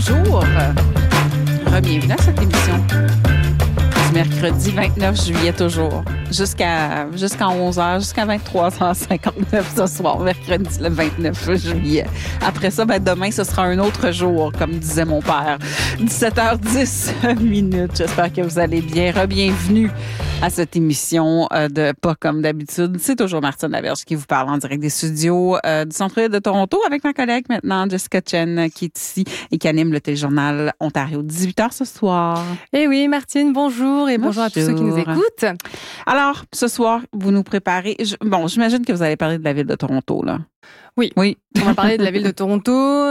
bonjour. Bienvenue à cette émission du mercredi 29 juillet toujours. Jusqu'à 11h, jusqu'à 23h59 ce soir, mercredi le 29 juillet. Après ça, demain, ce sera un autre jour, comme disait mon père. 17h10 minutes. J'espère que vous allez bien. Bienvenue à cette émission de Pas comme d'habitude. C'est toujours Martine Laverge qui vous parle en direct des studios du centre-ville de Toronto avec ma collègue maintenant, Jessica Chen, qui est ici et qui anime le téléjournal Ontario. 18h ce soir. Eh oui, Martine, bonjour et bonjour à tous ceux qui nous écoutent. Alors, ce soir, vous nous préparez... j'imagine que vous allez parler de la ville de Toronto, là. Oui. On va parler de la ville de Toronto,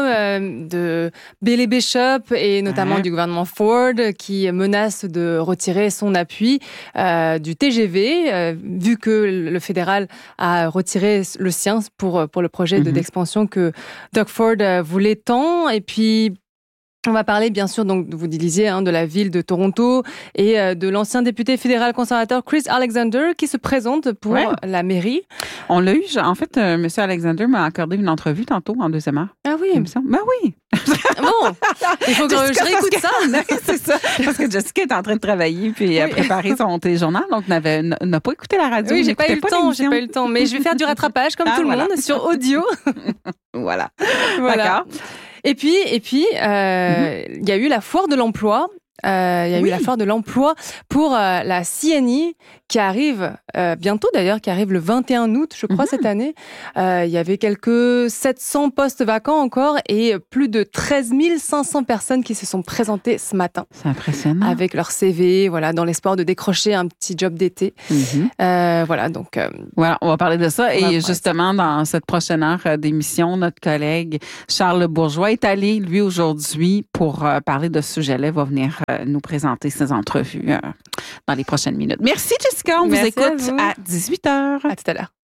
de Bailey Bishop et notamment du gouvernement Ford qui menace de retirer son appui du TGV vu que le fédéral a retiré le sien pour le projet d'expansion que Doug Ford voulait tant. Et puis... on va parler bien sûr, donc vous disiez, de la ville de Toronto et de l'ancien député fédéral conservateur Chris Alexander qui se présente pour la mairie. On l'a eu, en fait, M. Alexander m'a accordé une entrevue tantôt en deuxième heure. Ah oui? Il me semble. Ben oui! Bon, il faut que je réécoute ça. C'est ça, parce que Jessica est en train de travailler puis préparer son téléjournal, donc n'a pas écouté la radio. Oui, j'ai pas eu le temps, mais je vais faire du rattrapage comme tout le monde sur audio. Voilà. D'accord. Et puis, il y a eu la foire de l'emploi. Il y a eu la foire de l'emploi pour la CNI qui arrive bientôt d'ailleurs, qui arrive le 21 août, je crois, cette année. Il y avait quelques 700 postes vacants encore et plus de 13 500 personnes qui se sont présentées ce matin. C'est impressionnant. Avec leur CV, voilà, dans l'espoir de décrocher un petit job d'été. Voilà, donc... Voilà, on va parler de ça. Et justement, dans cette prochaine heure d'émission, notre collègue Charles Bourgeois est allé, lui, aujourd'hui, pour parler de ce sujet-là. Il va venir nous présenter ses entrevues dans les prochaines minutes. Merci, Jessica. On vous écoute à 18h. À tout à l'heure.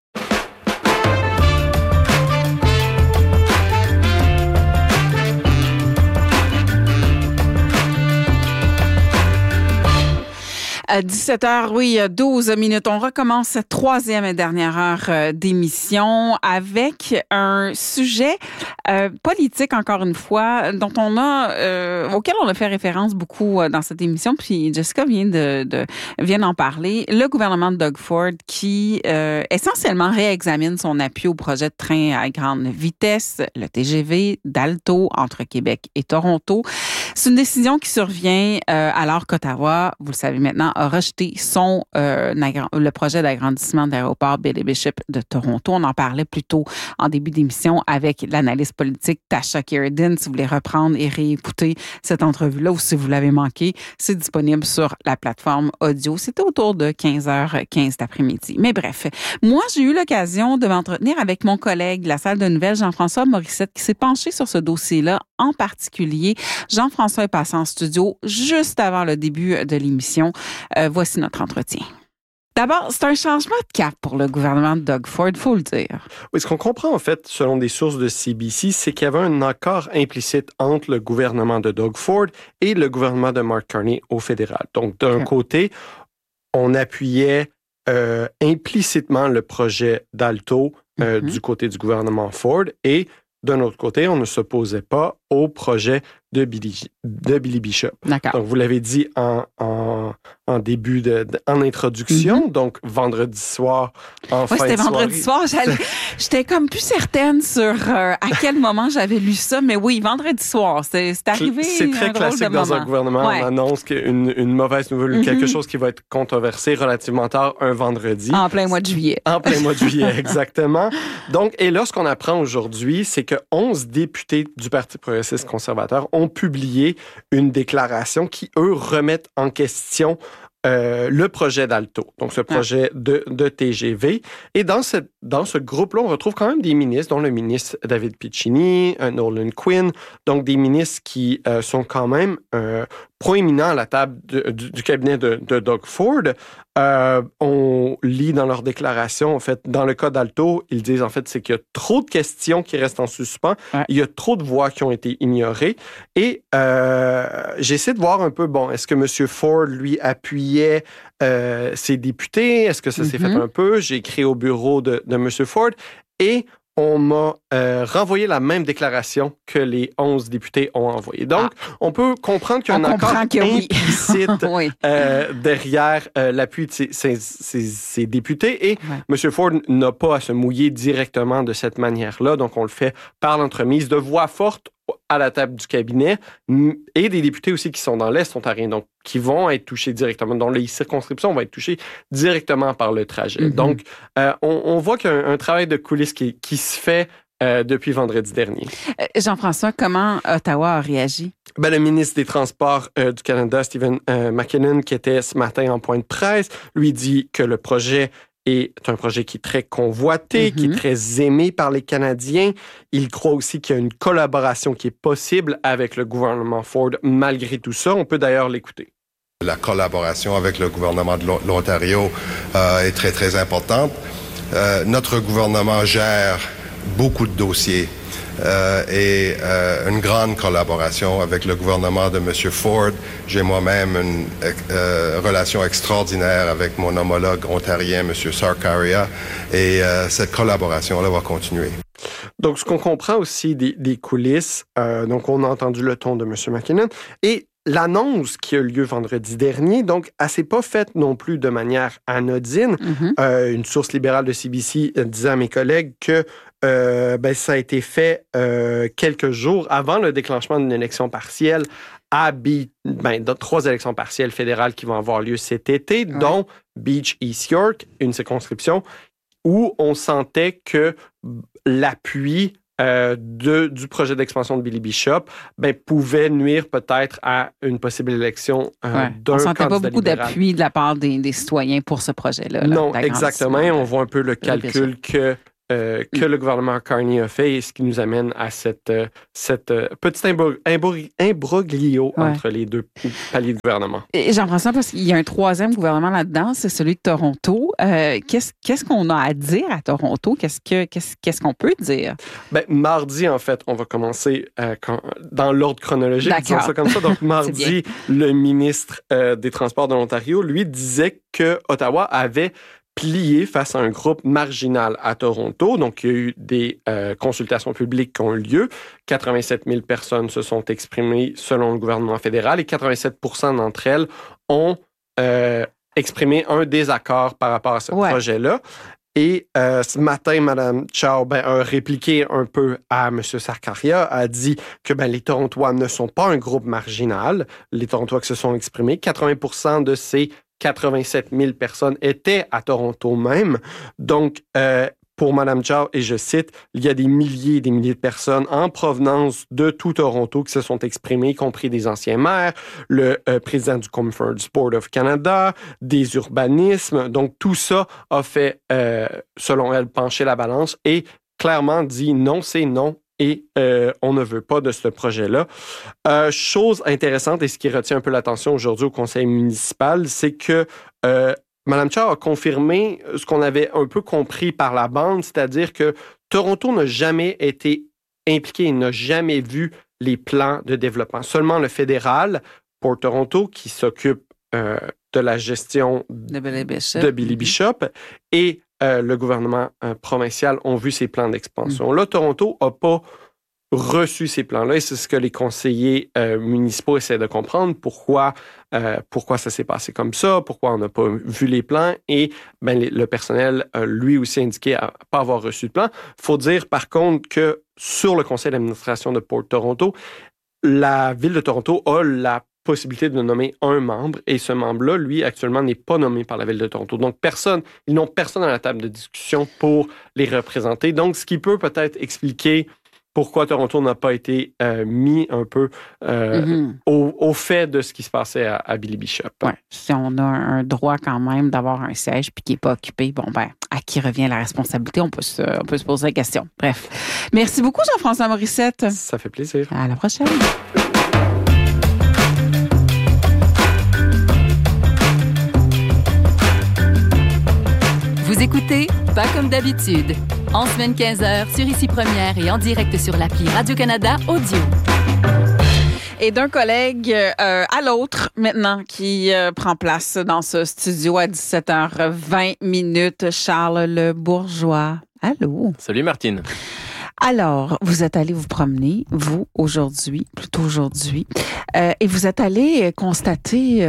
À 17h, 12 minutes. On recommence cette troisième et dernière heure d'émission avec un sujet politique, encore une fois, auquel on a fait référence beaucoup dans cette émission. Puis Jessica vient d'en parler. Le gouvernement de Doug Ford qui essentiellement réexamine son appui au projet de train à grande vitesse, le TGV d'Alto entre Québec et Toronto. C'est une décision qui survient alors qu'Ottawa, vous le savez maintenant, a rejeté le projet d'agrandissement de l'aéroport Bailey Bishop de Toronto. On en parlait plus tôt en début d'émission avec l'analyste politique Tasha Kheiriddin. Si vous voulez reprendre et réécouter cette entrevue-là ou si vous l'avez manqué, c'est disponible sur la plateforme audio. C'était autour de 15h15 d'après-midi. Mais bref, moi, j'ai eu l'occasion de m'entretenir avec mon collègue de la salle de nouvelles, Jean-François Morissette, qui s'est penché sur ce dossier-là en particulier. Jean-François est passé en studio juste avant le début de l'émission. Voici notre entretien. D'abord, c'est un changement de cap pour le gouvernement de Doug Ford, il faut le dire. Oui, ce qu'on comprend, en fait, selon des sources de CBC, c'est qu'il y avait un accord implicite entre le gouvernement de Doug Ford et le gouvernement de Mark Carney au fédéral. Donc, d'un côté, on appuyait implicitement le projet d'Alto du côté du gouvernement Ford et d'un autre côté, on ne s'opposait pas au projet de Bailey Bishop. D'accord. Donc, vous l'avez dit en début en introduction, donc vendredi soir, en fin de soirée. C'était vendredi soir. J'étais comme plus certaine sur à quel moment j'avais lu ça, mais oui, vendredi soir, c'est arrivé. C'est très classique dans un gouvernement. On annonce une mauvaise nouvelle ou quelque chose qui va être controversé relativement tard un vendredi. En plein mois de juillet. En plein mois de juillet, exactement. Donc, et là, ce qu'on apprend aujourd'hui, c'est que 11 députés du Parti progressiste conservateur ont publié une déclaration qui, eux, remettent en question le projet d'Alto, donc ce projet de TGV. Et dans ce groupe-là, on retrouve quand même des ministres, dont le ministre David Piccini, Nolan Quinn, donc des ministres qui sont quand même proéminents à la table du cabinet de Doug Ford. On lit dans leur déclaration, en fait, dans le cas d'Alto, ils disent en fait c'est qu'il y a trop de questions qui restent en suspens, il y a trop de voix qui ont été ignorées. Et j'essaie de voir un peu, est-ce que M. Ford, lui, appuyait ses députés? Est-ce que ça s'est fait un peu? J'ai écrit au bureau de M. Ford et on m'a renvoyé la même déclaration que les 11 députés ont envoyée. Donc, on peut comprendre qu'il y a un accord implicite oui. Derrière l'appui de ces députés. Et M. Ford n'a pas à se mouiller directement de cette manière-là. Donc, on le fait par l'entremise de voix forte à la table du cabinet et des députés aussi qui sont dans l'Est ontarien, donc qui vont être touchés directement, dont les circonscriptions vont être touchées directement par le trajet. Donc, on voit qu'il y a un travail de coulisses qui se fait depuis vendredi dernier. Jean-François, comment Ottawa a réagi? Le ministre des Transports du Canada, Stephen McKinnon, qui était ce matin en point de presse, lui dit que le projet est un projet qui est très convoité, qui est très aimé par les Canadiens. Il croit aussi qu'il y a une collaboration qui est possible avec le gouvernement Ford malgré tout ça. On peut d'ailleurs l'écouter. La collaboration avec le gouvernement de l'Ontario est très, très importante. Notre gouvernement gère beaucoup de dossiers et une grande collaboration avec le gouvernement de M. Ford. J'ai moi-même une relation extraordinaire avec mon homologue ontarien, M. Sarkaria, et cette collaboration-là va continuer. Donc, ce qu'on comprend aussi des coulisses, donc on a entendu le ton de M. McKinnon, et l'annonce qui a lieu vendredi dernier, donc, elle s'est pas faite non plus de manière anodine. Une source libérale de CBC disait à mes collègues que ça a été fait quelques jours avant le déclenchement d'une élection partielle de 3 élections partielles fédérales qui vont avoir lieu cet été, dont Beach East York, une circonscription où on sentait que l'appui du projet d'expansion de Billy Bishop pouvait nuire peut-être à une possible élection d'un candidat libéral. On ne sentait pas beaucoup d'appui de la part des citoyens pour ce projet-là. Non, exactement. On voit un peu le calcul que le gouvernement Carney a fait et ce qui nous amène à cette petite imbroglio entre les deux paliers de gouvernement. Et Jean-François, parce qu'il y a un troisième gouvernement là-dedans, c'est celui de Toronto. Qu'est-ce qu'on a à dire à Toronto? Qu'est-ce qu'on peut dire? Mardi, en fait, on va commencer dans l'ordre chronologique, disons ça comme ça. Donc, mardi, le ministre des Transports de l'Ontario, lui, disait que Ottawa avait plié face à un groupe marginal à Toronto. Donc, il y a eu des consultations publiques qui ont eu lieu. 87 000 personnes se sont exprimées selon le gouvernement fédéral et 87 % d'entre elles ont exprimé un désaccord par rapport à ce projet-là. Et ce matin, Mme Chow a répliqué un peu à M. Sarkaria, a dit que les Torontois ne sont pas un groupe marginal. Les Torontois qui se sont exprimés, 80 % de ces 87 000 personnes étaient à Toronto même. Donc, pour Mme Chow, et je cite, il y a des milliers et des milliers de personnes en provenance de tout Toronto qui se sont exprimées, y compris des anciens maires, le président du Comfort Board of Canada, des urbanismes. Donc, tout ça a fait, selon elle, pencher la balance et clairement dit non, c'est non. Et on ne veut pas de ce projet-là. Chose intéressante et ce qui retient un peu l'attention aujourd'hui au conseil municipal, c'est que Mme Chow a confirmé ce qu'on avait un peu compris par la bande, c'est-à-dire que Toronto n'a jamais été impliqué et n'a jamais vu les plans de développement. Seulement le fédéral, pour Toronto, qui s'occupe de la gestion de Billy Bishop et le gouvernement provincial ont vu ces plans d'expansion. Là, Toronto n'a pas reçu ces plans-là et c'est ce que les conseillers municipaux essaient de comprendre. Pourquoi ça s'est passé comme ça? Pourquoi on n'a pas vu les plans? Et le personnel lui aussi indiqué à pas avoir reçu de plan. Il faut dire par contre que sur le conseil d'administration de Port Toronto, la ville de Toronto a la possibilité de nommer un membre et ce membre-là, lui, actuellement, n'est pas nommé par la Ville de Toronto. Donc, ils n'ont personne à la table de discussion pour les représenter. Donc, ce qui peut peut-être expliquer pourquoi Toronto n'a pas été mis un peu au fait de ce qui se passait à Billy Bishop. Ouais. Si on a un droit quand même d'avoir un siège puis qui n'est pas occupé, à qui revient la responsabilité? On peut se poser la question. Bref. Merci beaucoup, Jean-François Morissette. Ça fait plaisir. À la prochaine. Vous écoutez Pas comme d'habitude, en semaine 15h sur Ici Première et en direct sur l'appli Radio-Canada Audio. Et d'un collègue à l'autre maintenant qui prend place dans ce studio à 17h20, Charles Le Bourgeois. Allô? Salut Martine. Alors, vous êtes allé vous promener, vous, aujourd'hui, et vous êtes allé constater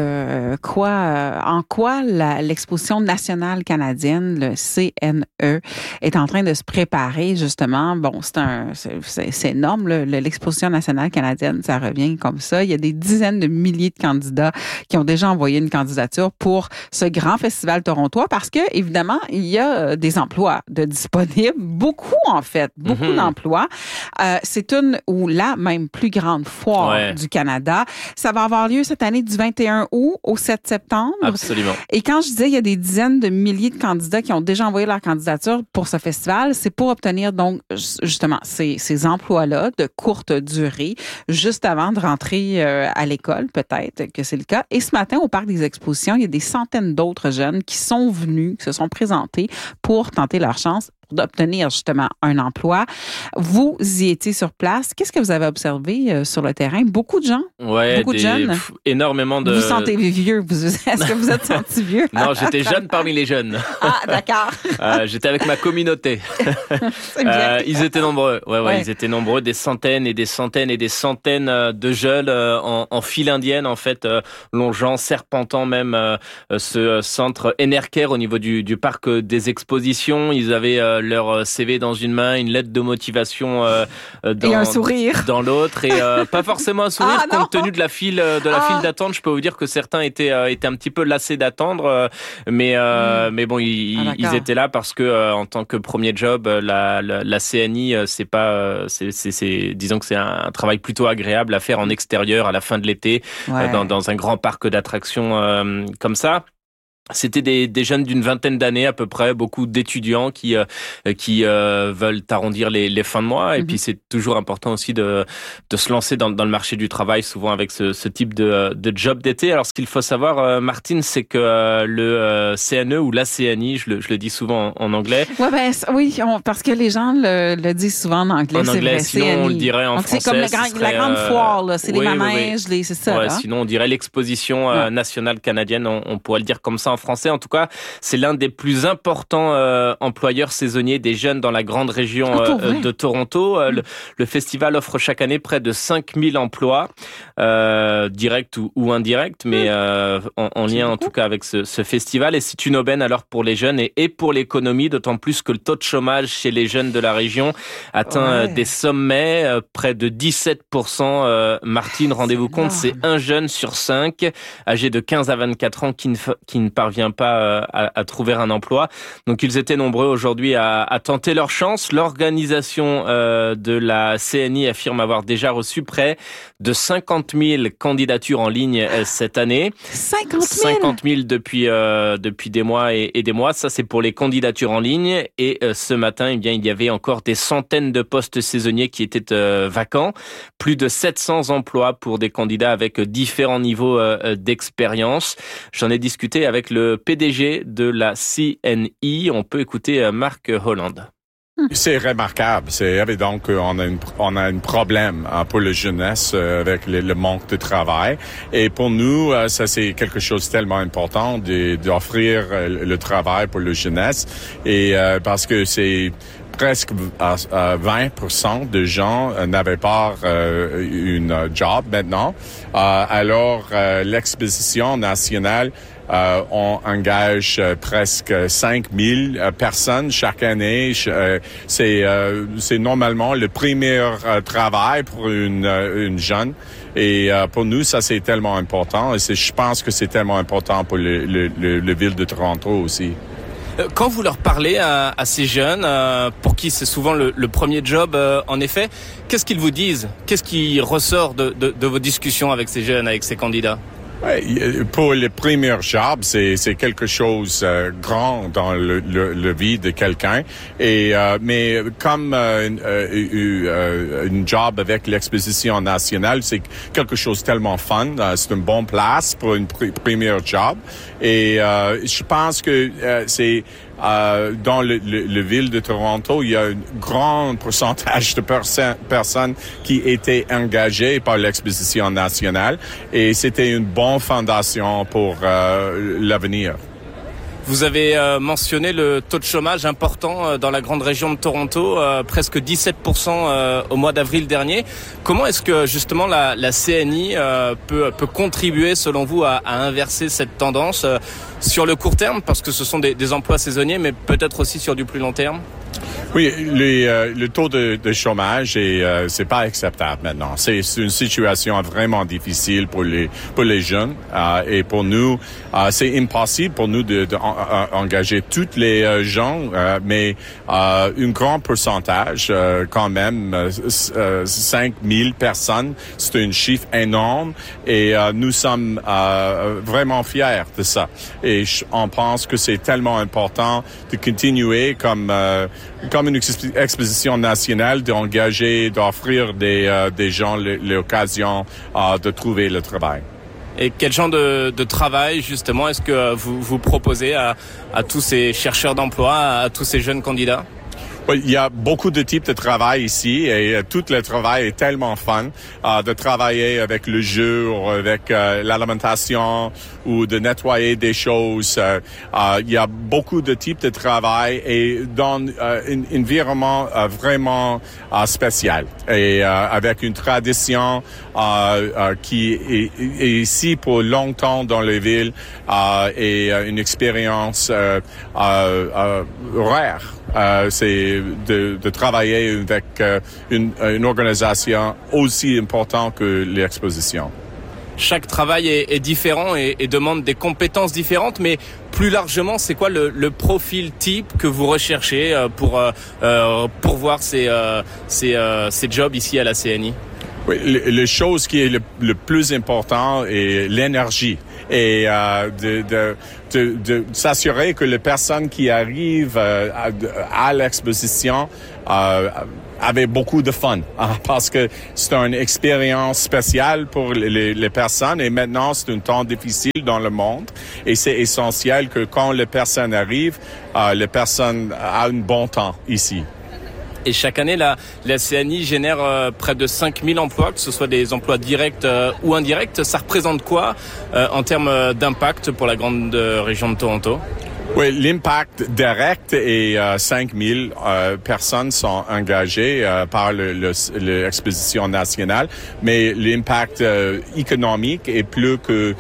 en quoi l'exposition nationale canadienne, le CNE, est en train de se préparer, justement. Bon, c'est énorme, l'exposition nationale canadienne, ça revient comme ça. Il y a des dizaines de milliers de candidats qui ont déjà envoyé une candidature pour ce grand festival torontois parce que, évidemment, il y a des emplois de disponibles, beaucoup d'emplois. C'est une ou la même plus grande foire du Canada. Ça va avoir lieu cette année du 21 août au 7 septembre. Absolument. Et quand je disais il y a des dizaines de milliers de candidats qui ont déjà envoyé leur candidature pour ce festival, c'est pour obtenir donc justement ces emplois-là de courte durée juste avant de rentrer à l'école, peut-être que c'est le cas. Et ce matin, au Parc des Expositions, il y a des centaines d'autres jeunes qui sont venus, qui se sont présentés pour tenter leur chance d'obtenir justement un emploi. Vous y étiez sur place. Qu'est-ce que vous avez observé sur le terrain? Beaucoup de gens? Beaucoup de jeunes? Énormément de... Vous sentez vieux? Est-ce que vous êtes senti vieux? Non, j'étais jeune parmi les jeunes. Ah, d'accord. J'étais avec ma communauté. C'est bien. Ils étaient nombreux. Ouais, ils étaient nombreux. Des centaines et des centaines et des centaines de jeunes en file indienne, en fait, longeant, serpentant même ce centre Enercare au niveau du parc des expositions. Ils avaient leur CV dans une main, une lettre de motivation et un sourire dans l'autre, et pas forcément un sourire compte tenu de la file file d'attente. Je peux vous dire que certains étaient un petit peu lassés d'attendre, mais bon, ils étaient là parce que en tant que premier job, la CNI, disons que c'est un travail plutôt agréable à faire en extérieur à la fin de l'été, dans un grand parc d'attractions comme ça. C'était des jeunes d'une vingtaine d'années à peu près, beaucoup d'étudiants qui veulent arrondir les fins de mois. Et puis c'est toujours important aussi de se lancer dans le marché du travail, souvent avec ce type de job d'été. Alors ce qu'il faut savoir, Martine, c'est que le CNE ou la CNI, je le dis souvent en anglais. Oui, parce que les gens le disent souvent en anglais. En anglais, sinon CNI. On le dirait en français. C'est comme la grande foire, là. C'est les manèges, c'est ça. Ouais, là. Sinon on dirait l'exposition nationale canadienne. On pourrait le dire comme ça en français. En tout cas, c'est l'un des plus importants employeurs saisonniers des jeunes dans la grande région de Toronto. Le festival offre chaque année près de 5000 emplois, directs ou indirects, mais en lien en tout cas avec ce festival. Et c'est une aubaine alors pour les jeunes et pour l'économie, d'autant plus que le taux de chômage chez les jeunes de la région atteint des sommets, près de 17%. Martine, rendez-vous compte, c'est un jeune sur 5 âgé de 15 à 24 ans qui ne parvient pas à trouver un emploi. Donc ils étaient nombreux aujourd'hui à tenter leur chance. L'organisation de la CNI affirme avoir déjà reçu près de 50 000 candidatures en ligne cette année. 50 000 depuis des mois et des mois. Ça, c'est pour les candidatures en ligne. Et ce matin, il y avait encore des centaines de postes saisonniers qui étaient vacants. Plus de 700 emplois pour des candidats avec différents niveaux d'expérience. J'en ai discuté avec le PDG de la CNI. On peut écouter Marc Holland. C'est remarquable. C'est évident qu'on a un problème pour la jeunesse avec le manque de travail. Et pour nous, ça c'est quelque chose de tellement important d'offrir le travail pour la jeunesse. Et parce que c'est presque 20% de gens n'avaient pas une job maintenant. Alors l'exposition nationale on engage presque 5000 personnes chaque année. C'est normalement le premier travail pour une jeune. Et pour nous, ça c'est tellement important. Et je pense que c'est tellement important pour le ville de Toronto aussi. Quand vous leur parlez à ces jeunes, pour qui c'est souvent le premier job, en effet, qu'est-ce qu'ils vous disent? Qu'est-ce qui ressort de vos discussions avec ces jeunes, avec ces candidats? Pour le premier job, c'est quelque chose grand dans le vie de quelqu'un. Et mais comme une job avec l'exposition nationale, c'est quelque chose de tellement fun. C'est une bonne place pour une première job. Et je pense que c'est dans le ville de Toronto, il y a un grand pourcentage de personnes qui étaient engagées par l'exposition nationale et c'était une bonne fondation pour l'avenir. Vous avez mentionné le taux de chômage important dans la grande région de Toronto, presque 17% au mois d'avril dernier. Comment est-ce que justement la CNI peut contribuer selon vous à inverser cette tendance sur le court terme, parce que ce sont des emplois saisonniers, mais peut-être aussi sur du plus long terme? Oui, le taux de chômage c'est pas acceptable maintenant. C'est une situation vraiment difficile pour les jeunes et pour nous, c'est impossible pour nous de engager toutes les gens, mais un grand pourcentage, quand même, 5000 personnes, c'est un chiffre énorme et nous sommes vraiment fiers de ça. Et on pense que c'est tellement important de continuer comme une exposition nationale, d'engager, d'offrir des gens l'occasion de trouver le travail. Et quel genre de travail, justement, est-ce que vous proposez à tous ces chercheurs d'emploi, à tous ces jeunes candidats? Oui, il y a beaucoup de types de travail ici et tout le travail est tellement fun de travailler avec le jeu, avec l'alimentation ou de nettoyer des choses. Il y a beaucoup de types de travail et dans un environnement vraiment spécial et avec une tradition qui est ici pour longtemps dans les villes et une expérience rare. C'est de travailler avec une organisation aussi importante que l'exposition. Chaque travail est différent et demande des compétences différentes, mais plus largement, c'est quoi le profil type que vous recherchez pour voir ces jobs ici à la CNI? Oui, la chose qui est le plus important est l'énergie et de s'assurer que les personnes qui arrivent à l'exposition avaient beaucoup de fun, parce que c'est une expérience spéciale pour les personnes et maintenant c'est un temps difficile dans le monde et c'est essentiel que quand les personnes arrivent, les personnes ont un bon temps ici. Et chaque année, la CNI génère près de 5000 emplois, que ce soit des emplois directs ou indirects. Ça représente quoi en termes d'impact pour la grande région de Toronto? Oui, l'impact direct est 5000 personnes sont engagées par l'exposition nationale, mais l'impact économique est plus que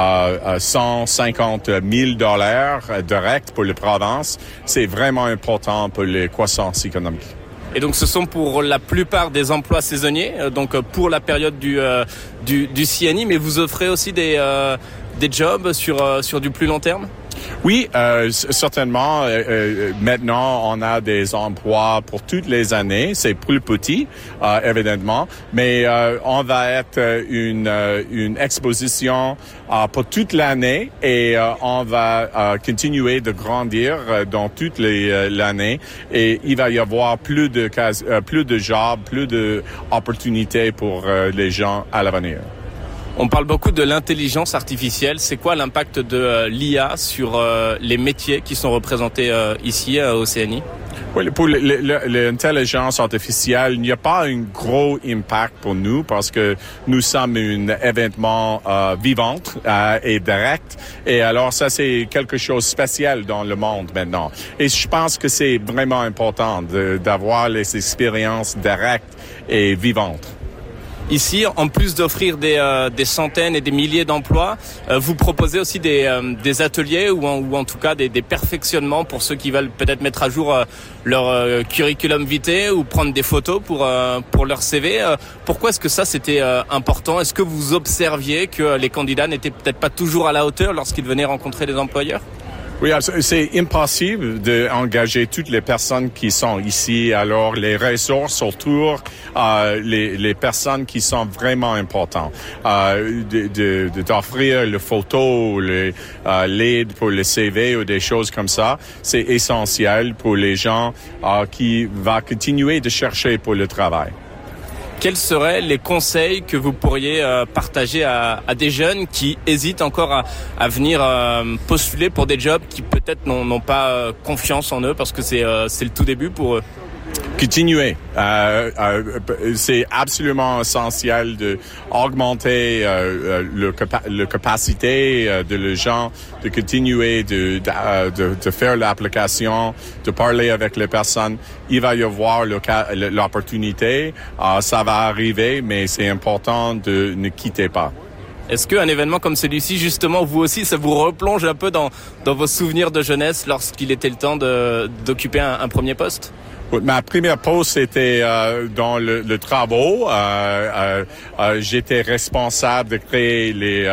150 000 $ direct pour la province. C'est vraiment important pour la croissance économique. Et donc ce sont pour la plupart des emplois saisonniers, donc pour la période du CNI, mais vous offrez aussi des jobs sur du plus long terme? Oui, certainement. Maintenant, on a des emplois pour toutes les années. C'est plus petit, évidemment, mais on va être une exposition pour toute l'année et on va continuer de grandir dans toute l'année et il va y avoir plus de jobs, plus d'opportunités pour les gens à l'avenir. On parle beaucoup de l'intelligence artificielle. C'est quoi l'impact de l'IA sur les métiers qui sont représentés ici au CNI? Oui, pour l'intelligence artificielle, il n'y a pas un gros impact pour nous parce que nous sommes un événement vivant et direct. Et alors, ça, c'est quelque chose de spécial dans le monde maintenant. Et je pense que c'est vraiment important d'avoir les expériences directes et vivantes. Ici, en plus d'offrir des centaines et des milliers d'emplois, vous proposez aussi des ateliers ou en tout cas des perfectionnements pour ceux qui veulent peut-être mettre à jour leur curriculum vitae ou prendre des photos pour leur CV. Pourquoi est-ce que ça c'était important? Est-ce que vous observiez que les candidats n'étaient peut-être pas toujours à la hauteur lorsqu'ils venaient rencontrer des employeurs? Oui, c'est impossible d'engager toutes les personnes qui sont ici. Alors, les ressources autour, les personnes qui sont vraiment importantes, d'offrir les photos, l'aide pour le CV ou des choses comme ça, c'est essentiel pour les gens qui vont continuer de chercher pour le travail. Quels seraient les conseils que vous pourriez partager à des jeunes qui hésitent encore à venir postuler pour des jobs qui peut-être n'ont pas confiance en eux parce que c'est le tout début pour eux? continuer. C'est absolument essentiel de augmenter le capacité de les gens de continuer de faire l'application, de parler avec les personnes. Il va y avoir l'opportunité. Ça va arriver, mais c'est important de ne quitter pas. Est-ce qu'un événement comme celui-ci, justement, vous aussi, ça vous replonge un peu dans vos souvenirs de jeunesse lorsqu'il était le temps d'occuper un premier poste? Ma première poste était dans le travaux. J'étais responsable de créer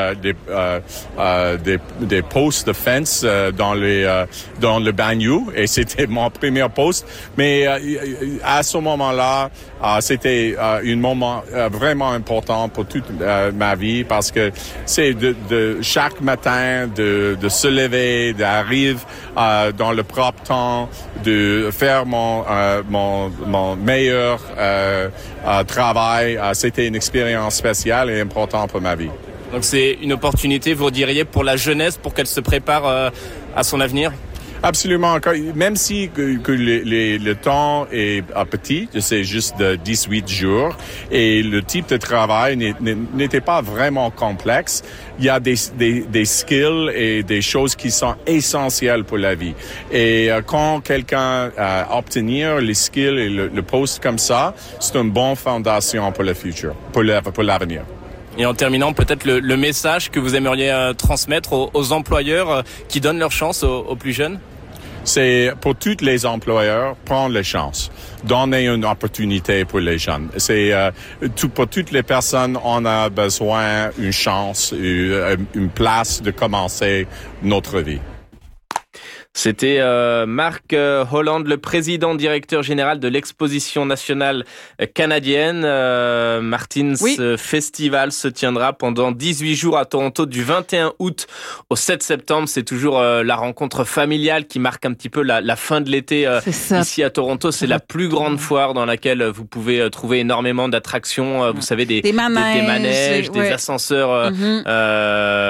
des postes de fence dans le banlieue, et c'était mon premier poste. Mais à ce moment-là, c'était un moment vraiment important pour toute ma vie, parce que c'est de chaque matin de se lever, d'arriver dans le propre temps, de faire mon meilleur travail. C'était une expérience spéciale et importante pour ma vie. Donc c'est une opportunité, vous diriez, pour la jeunesse, pour qu'elle se prépare à son avenir? Absolument. Même si le temps est petit, c'est juste de 18 jours, et le type de travail n'était pas vraiment complexe, il y a des skills et des choses qui sont essentielles pour la vie. Et quand quelqu'un obtenir les skills et le poste comme ça, c'est une bonne fondation pour le futur, pour l'avenir. Et en terminant, peut-être le message que vous aimeriez transmettre aux employeurs qui donnent leur chance aux plus jeunes? C'est pour tous les employeurs, prendre les chances, donner une opportunité pour les jeunes. C'est pour toutes les personnes, on a besoin d'une chance, une place de commencer notre vie. C'était Marc Holland, le président directeur général de l'exposition nationale canadienne. Martine, oui. Ce festival se tiendra pendant 18 jours à Toronto, du 21 août au 7 septembre. C'est toujours la rencontre familiale qui marque un petit peu la fin de l'été ici à Toronto. C'est la plus grande foire dans laquelle vous pouvez trouver énormément d'attractions. Vous savez, des manèges, des ascenseurs